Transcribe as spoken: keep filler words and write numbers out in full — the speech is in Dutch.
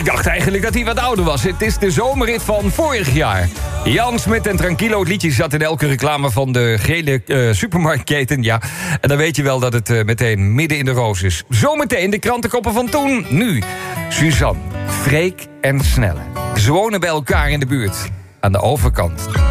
Ik dacht eigenlijk dat hij wat ouder was. Het is de zomerrit van vorig jaar. Jan Smit en Tranquilo, het liedje zat in elke reclame van de gele uh, supermarktketen. Ja, en dan weet je wel dat het uh, meteen midden in de roos is. Zometeen de krantenkoppen van toen. Nu, Suzanne, Freek en Snelle. Ze wonen bij elkaar in de buurt. Aan de overkant